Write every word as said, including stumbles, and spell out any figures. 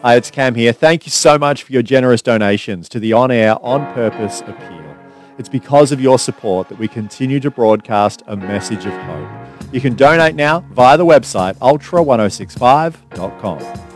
Hi, it's Cam here. Thank you so much for your generous donations to the On Air, On Purpose appeal. It's because of your support that we continue to broadcast a message of hope. You can donate now via the website ultra ten sixty-five dot com.